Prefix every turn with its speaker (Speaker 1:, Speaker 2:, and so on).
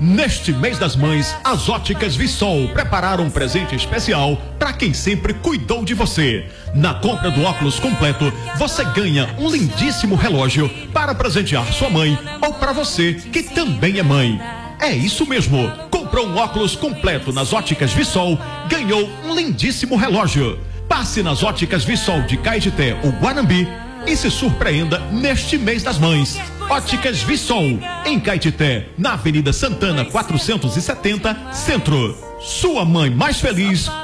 Speaker 1: Neste mês das mães, as óticas Vissol prepararam um presente especial para quem sempre cuidou de você. Na compra do óculos completo, você ganha um lindíssimo relógio para presentear sua mãe ou para você que também é mãe. É isso mesmo, comprou um óculos completo nas óticas Vissol, ganhou um lindíssimo relógio. Passe nas óticas Vissol de Caetité ou Guanambi e se surpreenda neste mês das mães. Óticas Vissol, em Caetité, na Avenida Santana 470, Centro. Sua mãe mais feliz